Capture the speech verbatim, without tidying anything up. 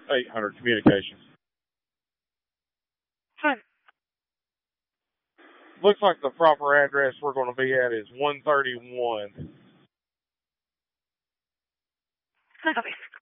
eight hundred Communications. Hi. Looks like the proper address we're going to be at is one thirty-one. Hi, copy.